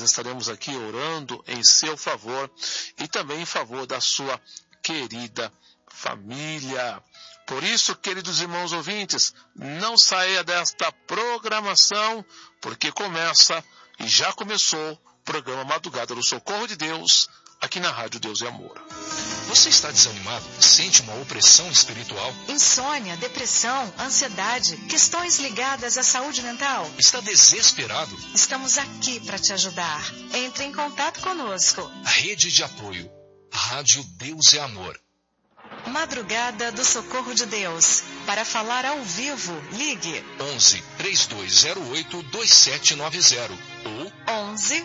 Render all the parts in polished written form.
estaremos aqui orando em seu favor e também em favor da sua querida família. Por isso, queridos irmãos ouvintes, não saia desta programação, porque começa e já começou o programa Madrugada do Socorro de Deus, aqui na Rádio Deus e Amor. Você está desanimado? Sente uma opressão espiritual? Insônia, depressão, ansiedade, questões ligadas à saúde mental? Está desesperado? Estamos aqui para te ajudar. Entre em contato conosco. Rede de apoio. Rádio Deus e Amor. Madrugada do Socorro de Deus. Para falar ao vivo, ligue 11 3208 2790 ou 11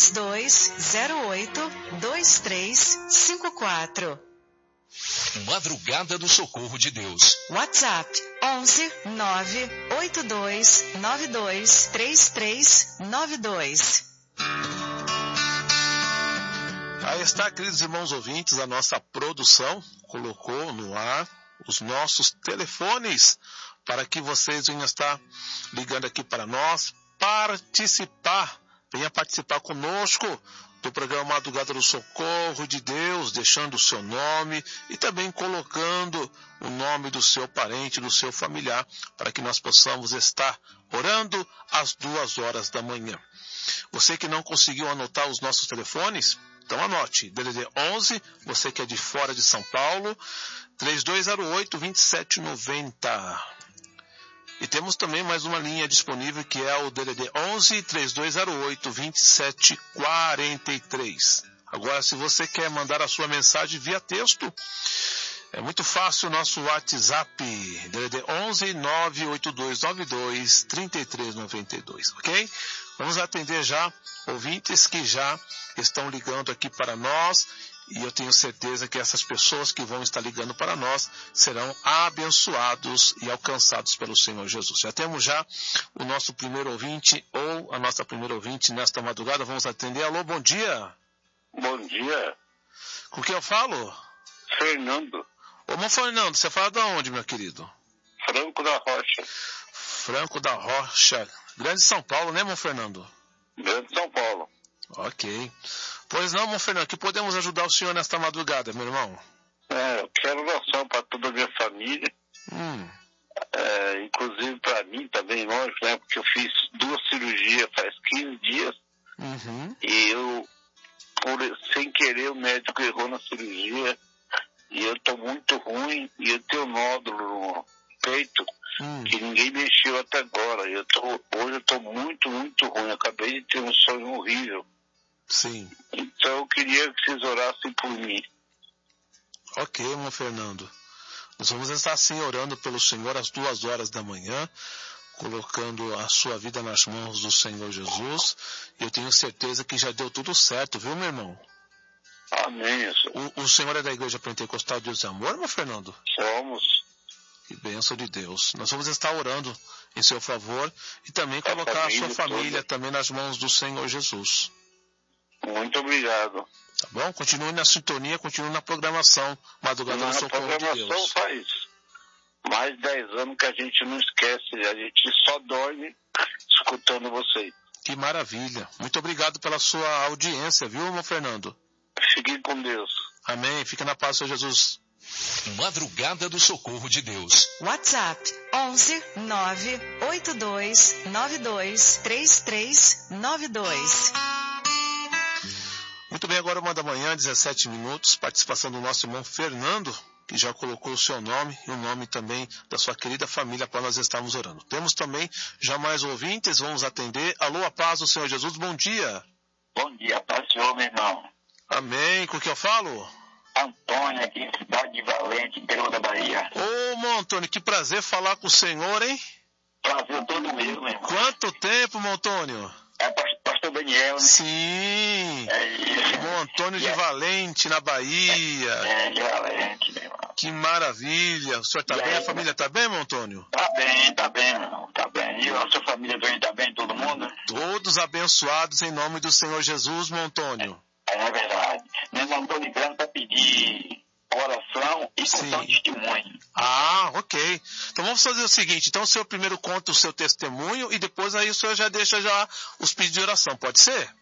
3208 2354. Madrugada do Socorro de Deus. WhatsApp 11 982 92 3392. Aí está, queridos irmãos ouvintes, a nossa produção colocou no ar os nossos telefones para que vocês venham estar ligando aqui para nós, venha participar conosco do programa Madrugada do Socorro de Deus, deixando o seu nome e também colocando o nome do seu parente, do seu familiar, para que nós possamos estar orando às 2h da manhã. Você que não conseguiu anotar os nossos telefones, então anote, DDD 11, você que é de fora de São Paulo, 3208-2790. E temos também mais uma linha disponível que é o DDD 11, 3208-2743. Agora, se você quer mandar a sua mensagem via texto, é muito fácil o nosso WhatsApp, DDD 11 98292 3392, ok? Vamos atender já ouvintes que já estão ligando aqui para nós e eu tenho certeza que essas pessoas que vão estar ligando para nós serão abençoados e alcançados pelo Senhor Jesus. Já temos já o nosso primeiro ouvinte ou a nossa primeira ouvinte nesta madrugada. Vamos atender. Alô, bom dia. Bom dia. Com quem eu falo? Fernando. Ô, irmão Fernando, você fala de onde, meu querido? Franco da Rocha. Franco da Rocha. Grande São Paulo, né, irmão Fernando? Grande São Paulo. Ok. Pois não, irmão Fernando, que podemos ajudar o senhor nesta madrugada, meu irmão? Eu quero oração para toda a minha família. Inclusive para mim também, lógico, né? Porque eu fiz 2 cirurgias faz 15 dias. E eu, sem querer, o médico errou na cirurgia. E eu tô muito ruim. E eu tenho nódulo no peito que ninguém mexeu até agora. Hoje eu tô muito, muito ruim. Eu acabei de ter um sonho horrível. Sim. Então eu queria que vocês orassem por mim. Ok, irmão Fernando. Nós vamos estar assim orando pelo Senhor às 2h da manhã, colocando a sua vida nas mãos do Senhor Jesus. E eu tenho certeza que já deu tudo certo, viu, meu irmão? Amém. O senhor é da Igreja Pentecostal Deus e Amor, meu Fernando? Somos. Que bênção de Deus. Nós vamos estar orando em seu favor e também colocar a sua família também nas mãos do Senhor Jesus. Muito obrigado. Tá bom? Continue na sintonia, continue na programação Madrugada do Socorro de Deus. Na programação faz mais de 10 anos que a gente não esquece, a gente só dorme escutando vocês. Que maravilha. Muito obrigado pela sua audiência, viu, irmão Fernando? Fiquem com Deus. Amém. Fique na paz do Senhor Jesus. Madrugada do Socorro de Deus. WhatsApp 11 982 92 3392. Muito bem, agora 1h, 17 minutos, participação do nosso irmão Fernando, que já colocou o seu nome e o nome também da sua querida família para nós estarmos orando. Temos também já mais ouvintes, vamos atender. Alô, a paz do Senhor Jesus, bom dia. Bom dia, paz do Senhor, meu irmão. Amém, com o que eu falo? Antônio, aqui, cidade de Valente, interior da Bahia. Ô, irmão Antônio, que prazer falar com o senhor, hein? Prazer todo meu, meu irmão. Quanto tempo, irmão Antônio? É pastor Daniel, né? Sim. É isso. Irmão Antônio de Valente, na Bahia. De Valente, meu irmão. Que maravilha. O senhor tá bem? A família tá bem, irmão Antônio? Tá bem, meu irmão. Tá bem. E a sua família também tá bem, todo mundo? Todos abençoados em nome do Senhor Jesus, irmão Antônio. É verdade. Meu irmão, tô ligando para pedir oração e contar um testemunho. Ah, ok. Então vamos fazer o seguinte. Então o senhor primeiro conta o seu testemunho e depois aí o senhor já deixa já os pedidos de oração. Pode ser?